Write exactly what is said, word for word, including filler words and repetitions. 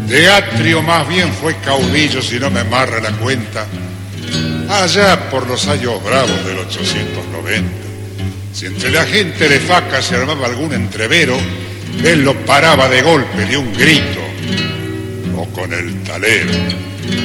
Deatrio más bien fue caudillo, si no me amarra la cuenta, allá por los años bravos del ochocientos noventa. Si entre la gente de faca se armaba algún entrevero, él lo paraba de golpe, de un grito, o con el talero.